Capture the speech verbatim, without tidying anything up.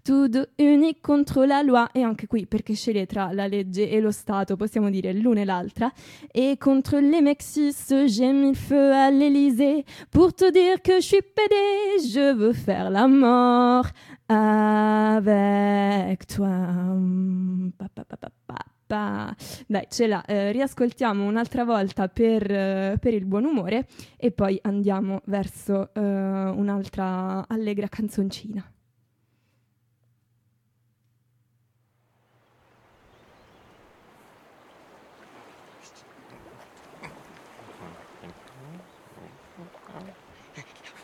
Tout unique contre la loi, e anche qui perché sceglie tra la legge e lo Stato, possiamo dire l'una e l'altra. Et contre les Mexis, j'ai mis le feu à l'Élysée pour te dire que je suis pédé, je veux faire la mort avec toi. Pa, pa, pa, pa, pa. Dai, ce la eh, riascoltiamo un'altra volta per, eh, per il buon umore e poi andiamo verso eh, un'altra allegra canzoncina.